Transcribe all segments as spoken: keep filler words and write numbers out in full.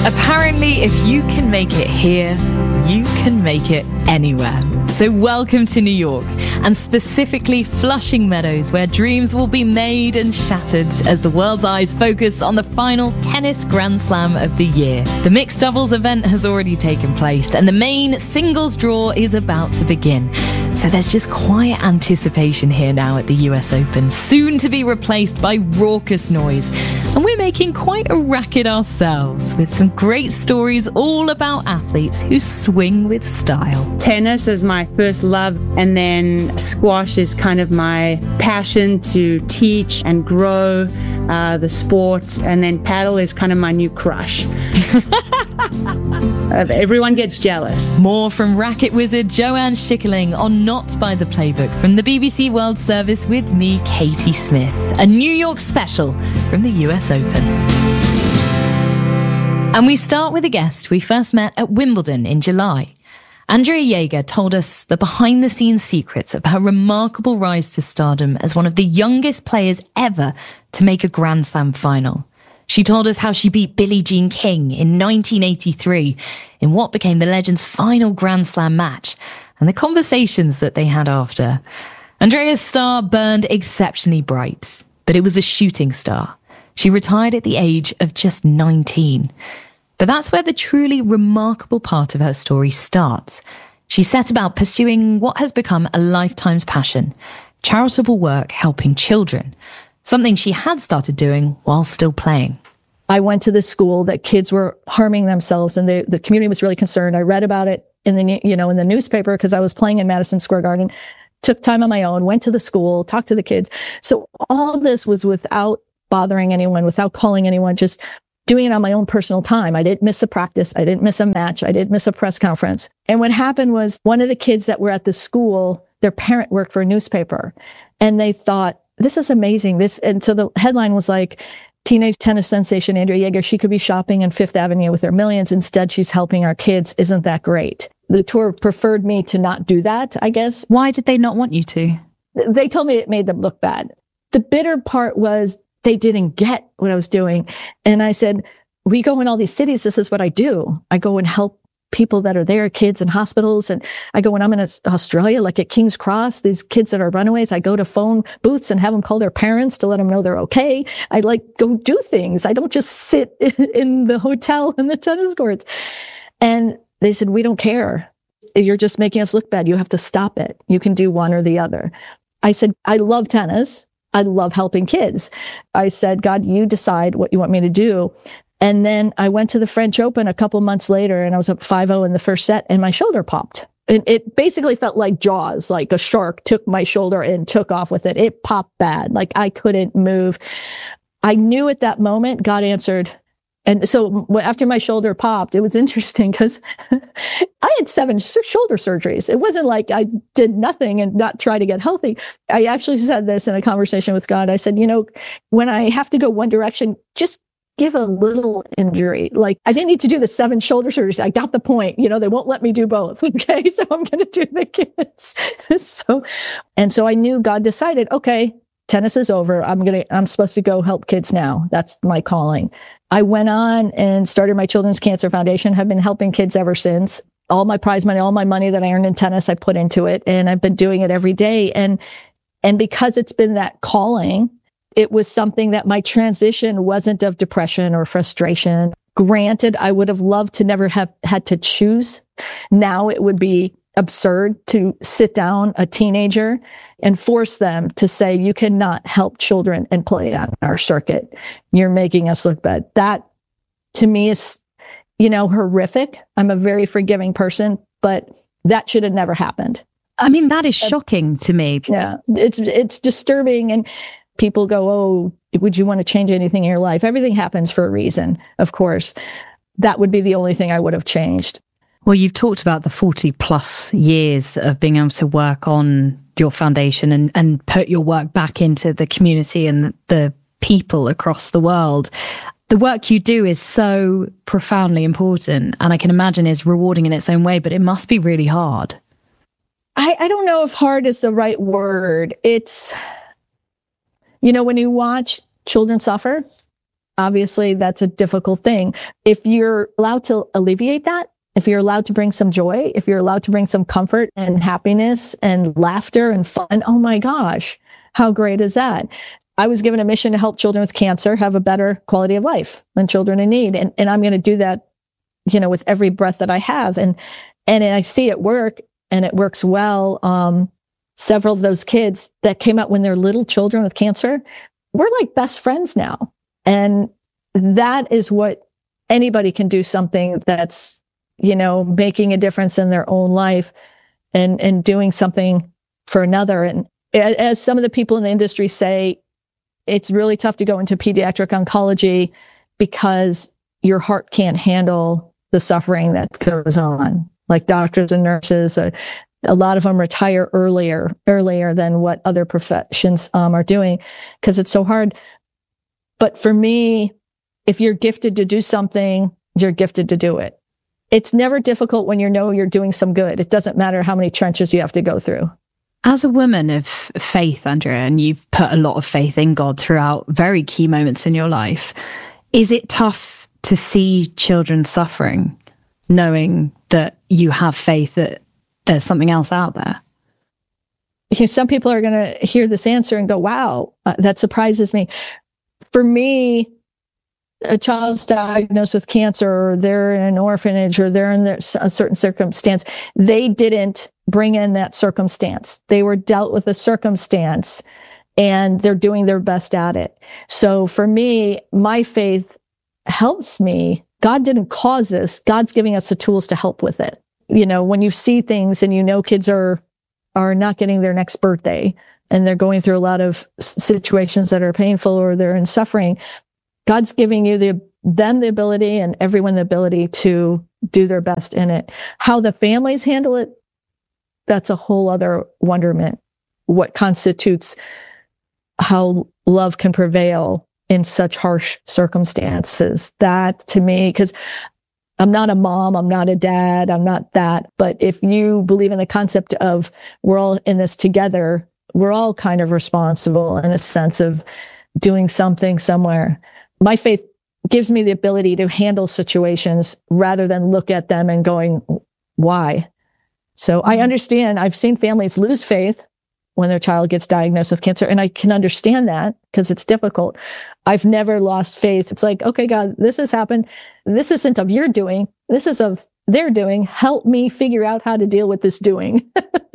Apparently, if you can make it here, you can make it anywhere. So welcome to New York, and specifically Flushing Meadows, where dreams will be made and shattered as the world's eyes focus on the final tennis Grand Slam of the year. The mixed doubles event has already taken place, and the main singles draw is about to begin. So there's just quiet anticipation here now at the U S Open, soon to be replaced by raucous noise. And we're making quite a racket ourselves, with some great stories all about athletes who swing with style. Tennis is my first love, and then squash is kind of my passion to teach and grow uh, the sport, and then paddle is kind of my new crush. uh, everyone gets jealous. More from racket wizard Joanne Schickerling on Not by the Playbook from the B B C World Service with me, Katie Smith. A New York special from the U S Open. And we start with a guest we first met at Wimbledon in July. Andrea Jaeger told us the behind-the-scenes secrets of her remarkable rise to stardom as one of the youngest players ever to make a Grand Slam final. She told us how she beat Billie Jean King in nineteen eighty-three in what became the legend's final Grand Slam match, and the conversations that they had after. Andrea's star burned exceptionally bright, but it was a shooting star. She retired at the age of just nineteen. But that's where the truly remarkable part of her story starts. She set about pursuing what has become a lifetime's passion, charitable work helping children, something she had started doing while still playing. I went to this school that kids were harming themselves, and the, the community was really concerned. I read about it in the, you know, in the newspaper because I was playing in Madison Square Garden, took time on my own, went to the school, talked to the kids. So all this was without bothering anyone, without calling anyone, just doing it on my own personal time. I didn't miss a practice. I didn't miss a match. I didn't miss a press conference. And what happened was one of the kids that were at the school, their parent worked for a newspaper, and they thought, this is amazing. This, and so the headline was like, teenage tennis sensation Andrea Jaeger, she could be shopping in Fifth Avenue with her millions. Instead, she's helping our kids. Isn't that great? The tour preferred me to not do that, I guess. Why did they not want you to? They told me it made them look bad. The bitter part was they didn't get what I was doing. And I said, we go in all these cities. This is what I do. I go and help people that are there, kids in hospitals. And I go when I'm in Australia, like at King's Cross, these kids that are runaways, I go to phone booths and have them call their parents to let them know they're okay. I like go do things. I don't just sit in the hotel in the tennis courts. And they said, we don't care. You're just making us look bad. You have to stop it. You can do one or the other. I said, I love tennis. I love helping kids. I said, God, you decide what you want me to do. And then I went to the French Open a couple months later, and I was up five oh in the first set, and my shoulder popped. It, it basically felt like Jaws, like a shark took my shoulder and took off with it. It popped bad. Like I couldn't move. I knew at that moment God answered. And so after my shoulder popped, it was interesting because I had seven shoulder surgeries. It wasn't like I did nothing and not try to get healthy. I actually said this in a conversation with God. I said, you know, when I have to go one direction, just give a little injury. Like I didn't need to do the seven shoulder surgeries. I got the point. You know, they won't let me do both. Okay. So I'm going to do the kids. so, and so I knew God decided, okay, tennis is over. I'm going to, I'm supposed to go help kids now. That's my calling. I went on and started my Children's Cancer Foundation, have been helping kids ever since. All my prize money, all my money that I earned in tennis, I put into it, and I've been doing it every day. And, and because it's been that calling, it was something that my transition wasn't of depression or frustration. Granted, I would have loved to never have had to choose. Now it would be absurd to sit down a teenager and force them to say, you cannot help children and play on our circuit. You're making us look bad. That to me is, you know, horrific. I'm a very forgiving person, but that should have never happened. I mean, that is shocking to me. Yeah, it's, it's disturbing. And people go, oh, would you want to change anything in your life? Everything happens for a reason, of course. That would be the only thing I would have changed. Well, you've talked about the forty plus years of being able to work on your foundation and, and put your work back into the community and the people across the world. The work you do is so profoundly important, and I can imagine is rewarding in its own way, but it must be really hard. I, I don't know if hard is the right word. It's, you know, when you watch children suffer, obviously that's a difficult thing. If you're allowed to alleviate that, if you're allowed to bring some joy, if you're allowed to bring some comfort and happiness and laughter and fun, oh my gosh, how great is that? I was given a mission to help children with cancer have a better quality of life and children in need. And, and I'm going to do that, you know, with every breath that I have. And, and I see it work, and it works well. Um, several of those kids that came out when they're little children with cancer, we're like best friends now. And that is what anybody can do, something that's, you know, making a difference in their own life and, and doing something for another. And as some of the people in the industry say, it's really tough to go into pediatric oncology because your heart can't handle the suffering that goes on. Like doctors and nurses, uh, a lot of them retire earlier, earlier than what other professions um, are doing because it's so hard. But for me, if you're gifted to do something, you're gifted to do it. It's never difficult when you know you're doing some good. It doesn't matter how many trenches you have to go through. As a woman of faith, Andrea, and you've put a lot of faith in God throughout very key moments in your life, is it tough to see children suffering, knowing that you have faith that there's something else out there? You know, some people are going to hear this answer and go, wow, uh, that surprises me. For me, a child's diagnosed with cancer, or they're in an orphanage, or they're in their, a certain circumstance, they didn't bring in that circumstance. They were dealt with a circumstance, and they're doing their best at it. So for me, my faith helps me. God didn't cause this. God's giving us the tools to help with it. You know, when you see things and you know kids are are not getting their next birthday, and they're going through a lot of situations that are painful, or they're in suffering, God's giving you the them the ability and everyone the ability to do their best in it. How the families handle it, that's a whole other wonderment. What constitutes how love can prevail in such harsh circumstances. That to me, because I'm not a mom, I'm not a dad, I'm not that. But if you believe in the concept of we're all in this together, we're all kind of responsible in a sense of doing something somewhere. My faith gives me the ability to handle situations rather than look at them and going, why? So I understand. I've seen families lose faith when their child gets diagnosed with cancer, and I can understand that because it's difficult. I've never lost faith. It's like, okay, God, this has happened. This isn't of your doing. This is of their doing. Help me figure out how to deal with this doing.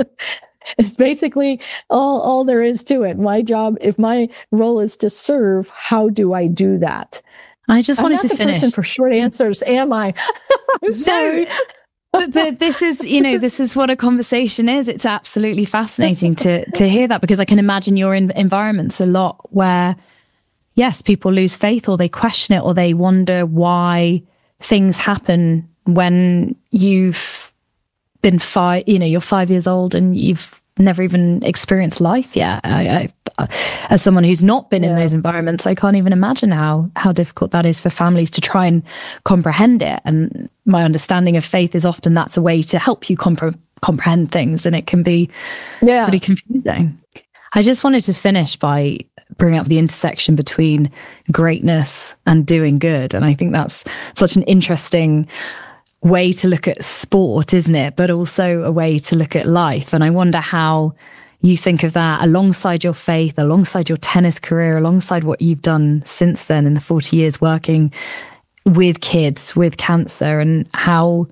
It's basically all, all there is to it. My job, if my role is to serve, how do I do that? I just wanted I'm not to the finish. Person for short answers, am I? I'm sorry. No, but, but this is, you know, this is what a conversation is. It's absolutely fascinating to to hear that, because I can imagine you're in environments a lot where, yes, people lose faith, or they question it, or they wonder why things happen when you've been five, you know, you're five years old and you've never even experienced life yet. I, I, as someone who's not been yeah. in those environments, I can't even imagine how how difficult that is for families to try and comprehend it. And my understanding of faith is often that's a way to help you compre- comprehend things, and it can be yeah. pretty confusing. I just wanted to finish by bringing up the intersection between greatness and doing good. And I think that's such an interesting way to look at sport, isn't it? But also a way to look at life. And I wonder how you think of that alongside your faith, alongside your tennis career, alongside what you've done since then in the forty years working with kids with cancer, and how,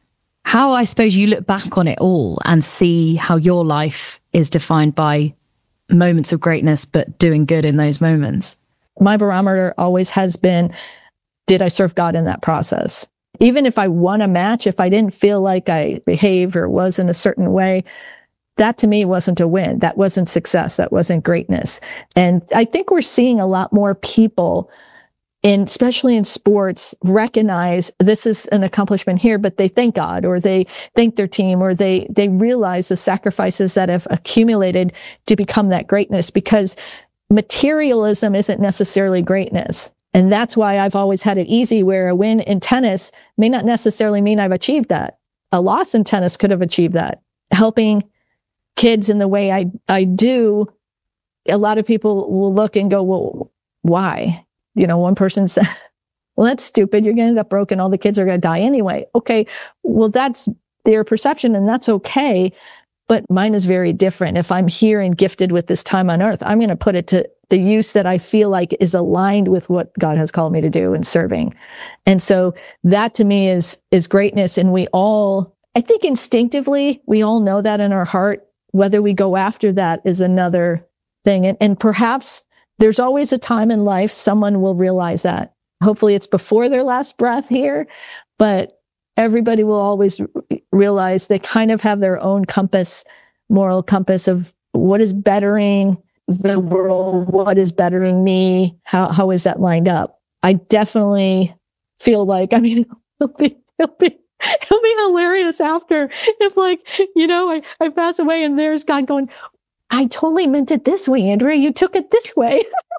how I suppose you look back on it all and see how your life is defined by moments of greatness, but doing good in those moments. My barometer always has been, did I serve God in that process? Even if I won a match, if I didn't feel like I behaved or was in a certain way, that to me wasn't a win. That wasn't success. That wasn't greatness. And I think we're seeing a lot more people, in, especially in sports, recognize this is an accomplishment here, but they thank God, or they thank their team, or they, they realize the sacrifices that have accumulated to become that greatness, because materialism isn't necessarily greatness. And that's why I've always had it easy, where a win in tennis may not necessarily mean I've achieved that. A loss in tennis could have achieved that. Helping kids in the way I, I do, a lot of people will look and go, well, why? you know, one person said, well, that's stupid. You're going to end up broke and all the kids are going to die anyway. Okay. Well, that's their perception and that's okay. But mine is very different. If I'm here and gifted with this time on earth, I'm going to put it to the use that I feel like is aligned with what God has called me to do in serving. And so that to me is, is greatness. And we all, I think instinctively, we all know that in our heart. Whether we go after that is another thing. And, and perhaps there's always a time in life someone will realize that. Hopefully it's before their last breath here, but everybody will always realize they kind of have their own compass, moral compass of what is bettering the world, what is bettering me, how how is that lined up? I definitely feel like, I mean, it'll be, it'll be, it'll be hilarious after if, like, you know, I, I pass away and there's God going, I totally meant it this way, Andrea. You took it this way.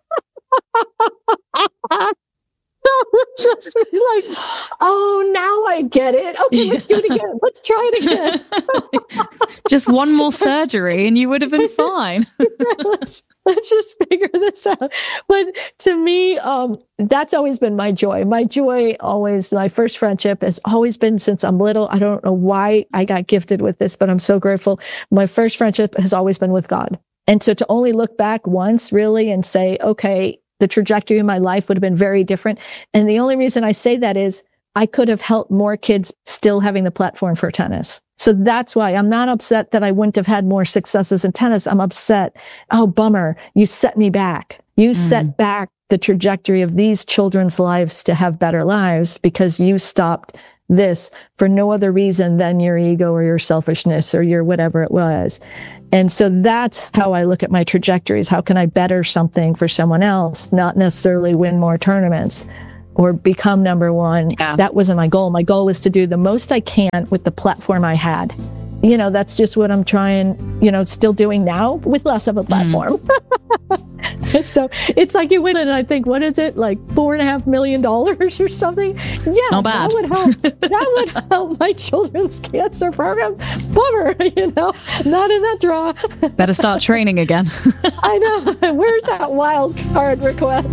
Just be like, oh, now I get it. Okay, let's do it again. Let's try it again. Just one more surgery and you would have been fine. let's, let's just figure this out. But to me, um, that's always been my joy. My joy always, my first friendship has always been since I'm little. I don't know why I got gifted with this, but I'm so grateful. My first friendship has always been with God. And so to only look back once really and say, okay, the trajectory of my life would have been very different. And the only reason I say that is I could have helped more kids still having the platform for tennis. So that's why I'm not upset that I wouldn't have had more successes in tennis. I'm upset. Oh, bummer. You set me back. You mm. set back the trajectory of these children's lives to have better lives because you stopped this for no other reason than your ego or your selfishness or your whatever it was. And so that's how I look at my trajectories. How can I better something for someone else, not necessarily win more tournaments or become number one? Yeah. That wasn't my goal. My goal was to do the most I can with the platform I had. You know, that's just what I'm trying, you know, still doing now with less of a platform. Mm. So it's like you win it and I think, what is it? Like four and a half million dollars or something? Yeah, it's not bad. That would help. That would help my children's cancer program. Bummer, you know, not in that draw. Better start training again. I know. Where's that wild card request?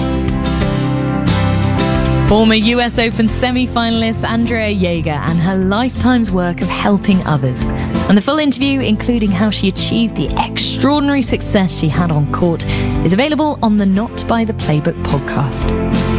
Former U S Open semi-finalist Andrea Jaeger and her lifetime's work of helping others. And the full interview, including how she achieved the extraordinary success she had on court, is available on the Not by the Playbook podcast.